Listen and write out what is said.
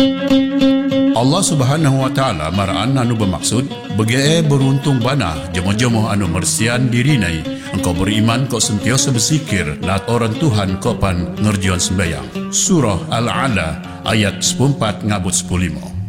Allah Subhanahu wa taala maraan anu bermaksud bagi beruntung bana jemo-jemo anu mersian dirinai engkau beriman kau sentiasa bersikir lat orang Tuhan kau pan ngerjian sembayang. Surah Al-Ala ayat 14 ngabut 15.